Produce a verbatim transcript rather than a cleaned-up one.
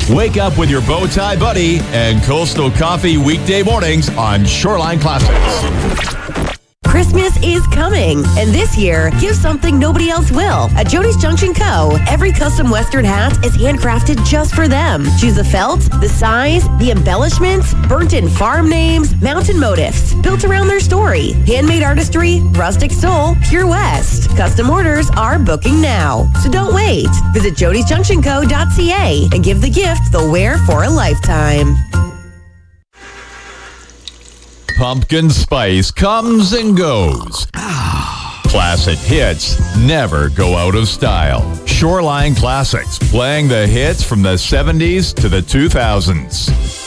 Wake up with your bow tie buddy and Coastal Coffee weekday mornings on Shoreline Classics. Christmas is coming, and this year, give something nobody else will. At Jody's Junction Co., every custom Western hat is handcrafted just for them. Choose the felt, the size, the embellishments, burnt-in farm names, mountain motifs, built around their story, handmade artistry, rustic soul, pure West. Custom orders are booking now, so don't wait. Visit jodys junction co dot c a and give the gift they'll wear for a lifetime. Pumpkin spice comes and goes. Classic hits never go out of style. Shoreline Classics, playing the hits from the seventies to the two thousands.